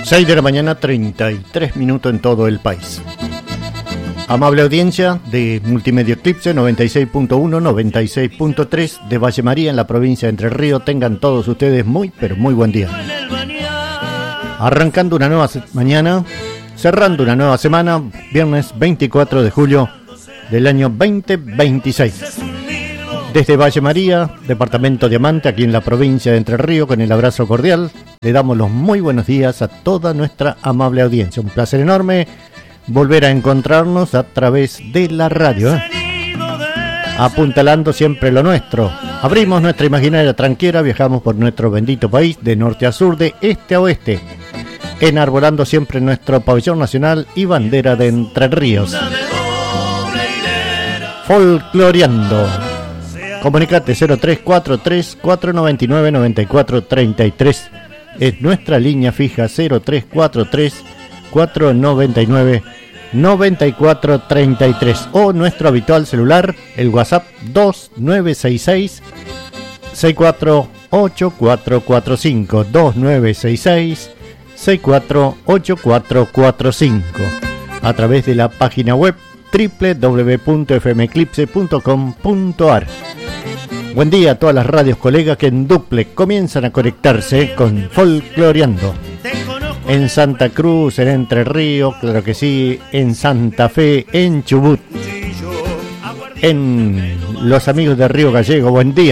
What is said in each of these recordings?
6 de la mañana, 33 minutos en todo el país. Amable audiencia de Multimedia Eclipse 96.1, 96.3 de Valle María en la provincia de Entre Ríos. Tengan todos ustedes muy, pero muy buen día. Arrancando una nueva mañana, cerrando una nueva semana, viernes 24 de julio del año 2026. Desde Valle María, departamento Diamante, aquí en la provincia de Entre Ríos, con el abrazo cordial, le damos los muy buenos días a toda nuestra amable audiencia. Un placer enorme volver a encontrarnos a través de la radio, apuntalando siempre lo nuestro. Abrimos nuestra imaginaria tranquera, viajamos por nuestro bendito país, de norte a sur, de este a oeste, enarbolando siempre nuestro pabellón nacional y bandera de Entre Ríos. Folcloreando. Comunicate 0343-499-9433. Es nuestra línea fija 0343-499-9433. O nuestro habitual celular, el WhatsApp 2966-648445. 2966-648445. A través de la página web www.fmeclipse.com.ar. Buen día a todas las radios colegas que en Duple comienzan a conectarse con Folcloreando. En Santa Cruz, en Entre Ríos, claro que sí, en Santa Fe, en Chubut, en los amigos de Río Gallego, buen día.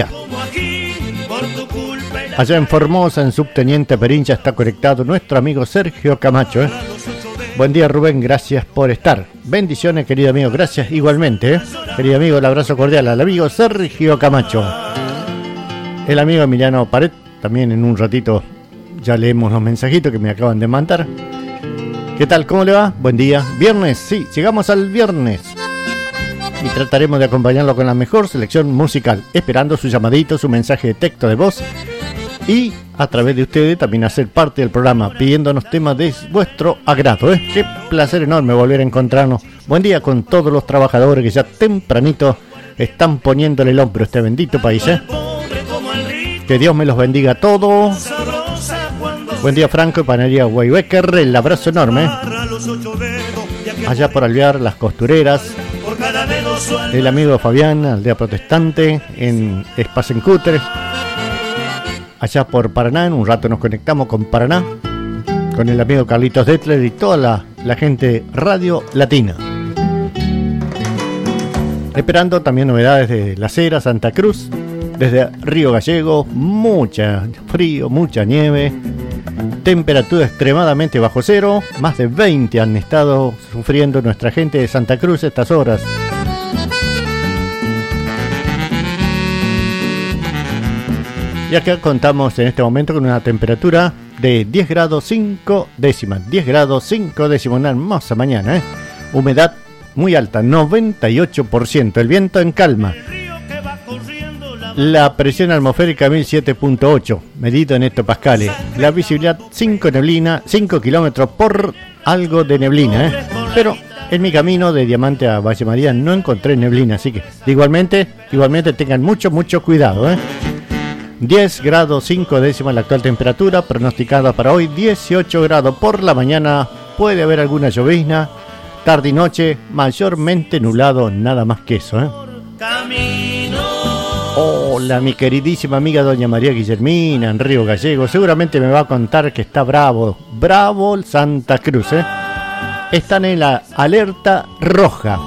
Allá en Formosa, en Subteniente Perincha, está conectado nuestro amigo Sergio Camacho. Buen día, Rubén, gracias por estar. Bendiciones, querido amigo, gracias igualmente. Querido amigo, el abrazo cordial al amigo Sergio Camacho. El amigo Emiliano Pared, también en un ratito ya leemos los mensajitos que me acaban de mandar. ¿Qué tal? ¿Cómo le va? Buen día. Viernes, sí, llegamos al viernes. Y trataremos de acompañarlo con la mejor selección musical, esperando su llamadito, su mensaje de texto de voz. Y a través de ustedes también hacer parte del programa, pidiéndonos temas de vuestro agrado. Qué placer enorme volver a encontrarnos. Buen día con todos los trabajadores que ya tempranito están poniéndole el hombro a este bendito país. Que Dios me los bendiga a todos. Buen día, Franco y Panadería Weybecker. El abrazo enorme. Allá por Alvear, Las Costureras. El amigo Fabián, Aldea Protestante, en Espacencúter. Allá por Paraná, en un rato nos conectamos con Paraná, con el amigo Carlitos Detler y toda la gente Radio Latina. Esperando también novedades de La Cera, Santa Cruz, desde Río Gallego, mucha frío, mucha nieve, temperatura extremadamente bajo cero, más de 20 han estado sufriendo nuestra gente de Santa Cruz estas horas. Y acá contamos en este momento con una temperatura de 10 grados 5 décimas. 10 grados 5 décimas, una hermosa mañana, Humedad muy alta, 98%. El viento en calma. La presión atmosférica 1007.8, medido en hectopascales. La visibilidad 5 kilómetros por algo de neblina, Pero en mi camino de Diamante a Valle María no encontré neblina, así que igualmente tengan mucho cuidado, 10 grados 5 décimas la actual temperatura, pronosticada para hoy 18 grados por la mañana, puede haber alguna llovizna, tarde y noche, mayormente nublado, nada más que eso, Hola, mi queridísima amiga doña María Guillermina en Río Gallego, seguramente me va a contar que está bravo Santa Cruz, Están en la alerta roja.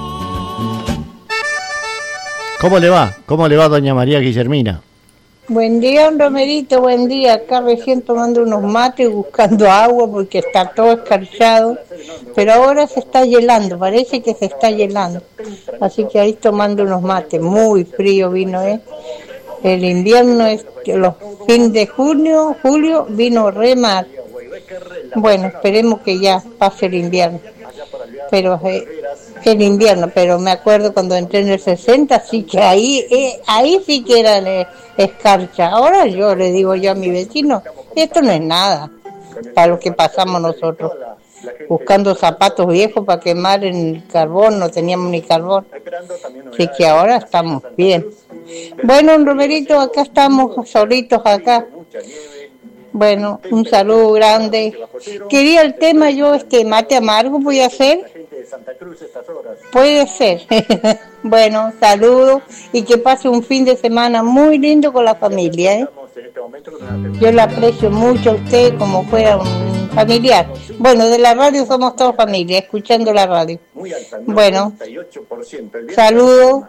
¿Cómo le va doña María Guillermina? Buen día, don Romerito, buen día. Acá recién tomando unos mates, buscando agua porque está todo escarchado. Pero ahora se está helando, parece que se está helando. Así que ahí tomando unos mates, muy frío vino, El invierno, los fines de julio vino re mal. Bueno, esperemos que ya pase el invierno. Pero pero me acuerdo cuando entré en el 60, así que ahí sí que era escarcha. Ahora yo le digo a mi vecino, esto no es nada para lo que pasamos nosotros, buscando zapatos viejos para quemar en el carbón, no teníamos ni carbón, así que ahora estamos bien. Bueno, Romerito, acá estamos solitos acá. Bueno, un saludo grande. Quería el tema yo, mate amargo, voy a hacer. Puede ser. Bueno, saludos y que pase un fin de semana muy lindo con la familia, ¿eh? Yo le aprecio mucho a usted como fuera un familiar. Bueno, de la radio somos todos familia, escuchando la radio. Bueno, saludos.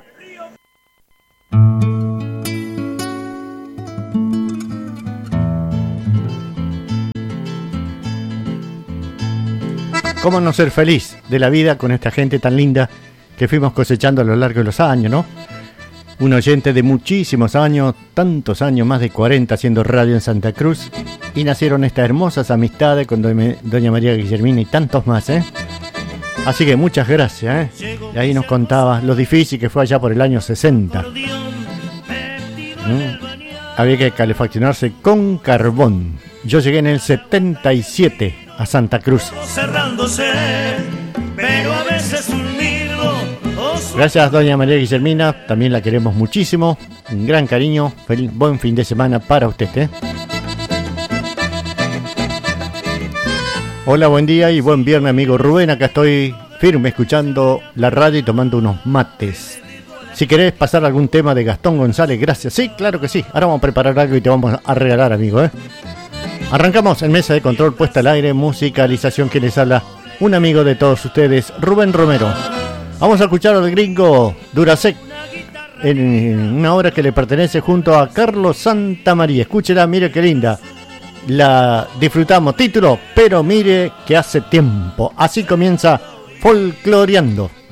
¿Cómo no ser feliz de la vida con esta gente tan linda que fuimos cosechando a lo largo de los años, ¿no? Un oyente de muchísimos años, tantos años, más de 40 haciendo radio en Santa Cruz, y nacieron estas hermosas amistades con doña María Guillermina y tantos más, ¿eh? Así que muchas gracias, ¿eh? Y ahí nos contaba lo difícil que fue allá por el año 60. Había que calefaccionarse con carbón. Yo llegué en el 77 a Santa Cruz. Gracias, doña María Guillermina, también la queremos muchísimo. Un gran cariño, buen fin de semana para usted, ¿eh? Hola, buen día y buen viernes, amigo Rubén. Acá estoy firme escuchando la radio y tomando unos mates. Si querés pasar algún tema de Gastón González, gracias. Sí, claro que sí. Ahora vamos a preparar algo y te vamos a regalar, amigo, ¿eh? Arrancamos en mesa de control, puesta al aire, musicalización, que les habla un amigo de todos ustedes, Rubén Romero. Vamos a escuchar al gringo Durasek en una obra que le pertenece junto a Carlos Santamaría. Escúchela, mire qué linda. La disfrutamos. Título, Pero mire que hace tiempo. Así comienza Folcloreando.